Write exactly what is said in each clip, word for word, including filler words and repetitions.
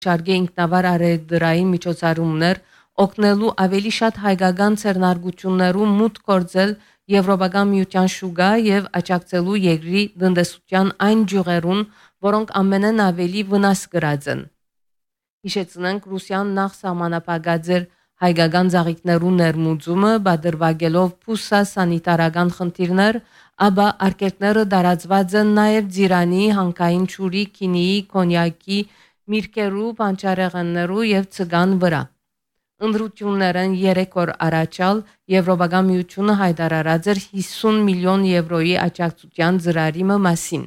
շարգե ինքնավար արևդրային միջոցառումներ օգնելու ավելի շատ հայկական ցերնարգություններու մուտք գործել Եվրոպական միության շուկա եւ աջակցելու երկրի տնտեսության այն ջուղերուն, որոնք ամենեն ավելի վնաս կրած են։ Հիշեցնենք Ռուսիան նախ սահմանապահած էր հայկական ծաղիկներու ներմուծումը, բادرվագելով փուսա սանիտարական խնդիրներ, ապա արկելքները դարածված են նաև Ձիրանի, Հանքային ճուրի, Քինիի, Կոնյակի, Միրկերու, Պանչարեղեններու եւ Ցգան վրա։ Ընդրություններն երեք օր առաջալ Եվրոպական միությունը հայտարարած էր հիսուն միլիոն եվրոյի աջակցության ծրարի մասին։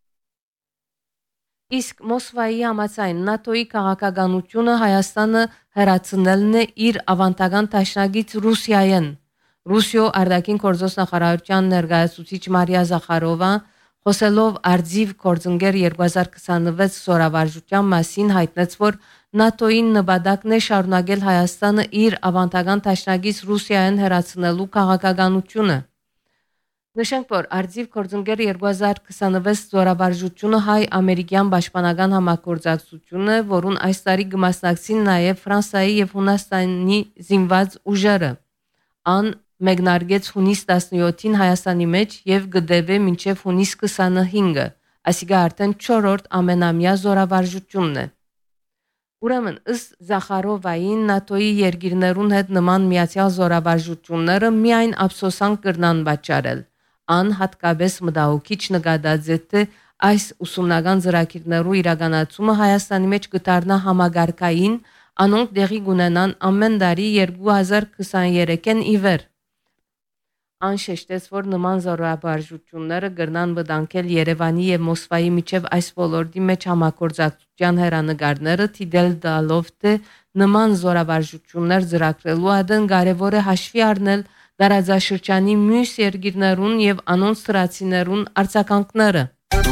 Իսկ Մոսկվայի համաձայն ՆԱՏՕ-ի քաղաքականությունը Հայաստանը հրացնելն է իր ավանդական դաշնակից Ռուսիայեն։ Ռուսիո արտաքին գործոս նախարարության ներկայացուցիչ Մարիա Զախարովա խոսելով արձիվ կորձընկեր երկու հազար քսանվեց զորավարժության մասին հայտնեց, որ ՆԱՏՕ-ին նպատակն է շարունակել Հայաստանը իր ավանդական դաշնակից Ռուսիայեն հրացնելու քաղաքականությունը։ Նշենք, որ արձիվ կորձընկեր երկու հազար քսանվեց զորավարժությունը հայ-ամերիկյան պաշտպանական համագործակցությունը, որուն այս տարի կմասնակցին նաև Ֆրանսիայի եւ Հունաստանի զինված ուժերը։ Ան մեկնարկեց հունիս տասնյոթին Հայաստանի մեջ եւ կդեվե մինչեւ հունիս քսանհինգը, այսինքն արդեն չորրորդ ամենամյա զորավարժությունն է։ Ուրեմն ըստ Զախարովային ՆԱՏՕ-ի երկիրներուն հետ նման միացյալ զորավարժությունները միայն ափսոսանք կրնան պատճառել։ Ան հատկապես մտահոգիչ նկատած է, թե այս ուսումնական ծրագիրներու իրականացումը Հայաստանի մեջ կդառնա համագարկային, անոնք դեղի կունենան ամեն տարի երկու հազար քսաներեքին ի վեր։ Ան շեշտեց, որ նման զորավարժությունները կրնան վտանգել Երևանի եւ Մոսկվայի միջև այս ոլորտի մեջ համագործակցության հերանեկարները, թիդել տալով, թե նման զորավարժություններ ծրագրելու ադեն կարևոր է հաշվի առնել դարաձաշրջանի մյուս երկիրներուն եւ անոնց սրացիներուն արձագանքները։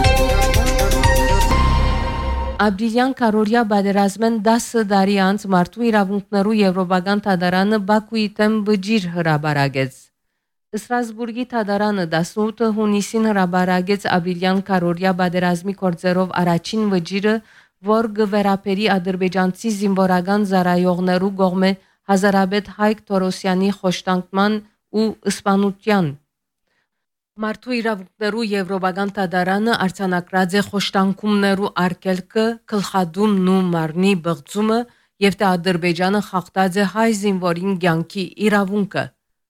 Ապրիլյան քարորիա բادرազմեն դասը տարի անց մարդու իրավունքներու Եվրոպական դատարանը Բաքուի դեմ վճիռ հրաբարագեց։ Ստրասբուրգի դատարանը տասնութ հունիսին հրաբարագեց ապրիլյան քարորիա բادرազմի գործերով առաջին վճիռը, որ գվերապերի ադրբեջանցի զինվորական զարայողներու կողմէ Հազարաբեդ Հայկ Թորոսյանի խոշտանգման ու սպանության։ Մարդու իրավունքներու Եվրոպական դատարանը արձանագրած է խոշտանգումներու արգելքը, գլխադումն ու մարմնի բղծումը եւ թե Ադրբեջանը խախտած է հայ զինվորին կյանքի իրավունքը։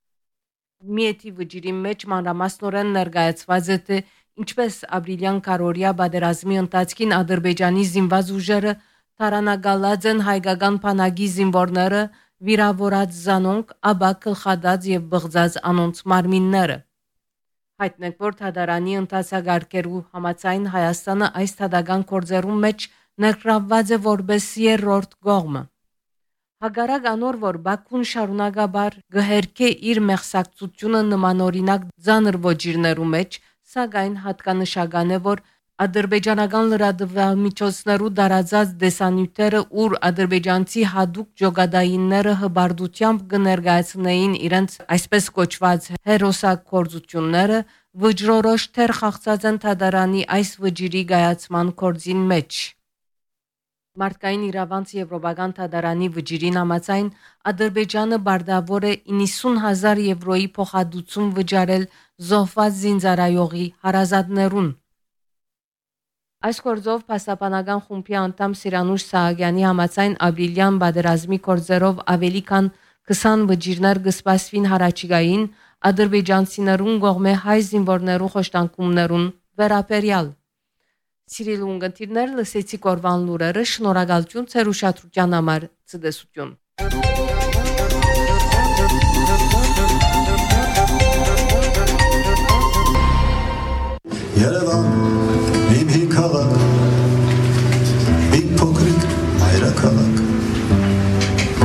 Միեթի վճիրի մեջ մանրամասնորեն ներկայացված է, թե ինչպես ապրիլյան քարորիա բادرազմի ընթացքին Ադրբեջանի զինված ուժերը թարանագալած են հայկական բանակի զինվորները, վիրավորած զանոնք, ապա գլխադած եւ բղծած անոնց մարմինները։ Հայտնենք, որ դատարանի ընթացագարկերու համաձայն Հայաստանը այս թադական գործերու մեջ ներգրավված է որպես երրորդ կողմը։ Հակառակ անոր, որ Բաքուն շարունակաբար գհերքե իր մեղսակցությունը նմանօրինակ ծանր ոճիրներու մեջ, սակայն հատկանշական է, որ ադրբեջանական լրատվամիջոցներու դարածած դեսանյութերը, ուր ադրբեջանցի հadouk ջոգադայինները հբարդությամբ կներկայացնեին իրենց այսպես կոչված հերոսակորձությունները, վճռորոշ թեր խաղացած են դատարանի այս վճիրի գայացման կորձին մեջ։ Մարդկային իրավանց Եվրոպական դատարանի վճիրին համաձայն Ադրբեջանը բարդավոր է իննսուն հազար եվրոյի փոխհատուցում վճարել զոհված զինծառայողի հարազատներուն։ Այս գործով փաստաբանական խումբի անդամ Սիրանուշ Սահակյանի համաձայն ապրիլյան բادرազմի գործերով ավելի քան քսան վճիրներ կսպասվին հարաճիգային ադրբեջանցիներուն կողմէ հայ զինվորներու խոշտանգումներուն վերաբերյալ։ Սիրելի ունգընտիրներ, լսեցի կորվան լուրերը, շնորհակալություն ձեր ուշադրության համար, ցտեսություն։ Երևան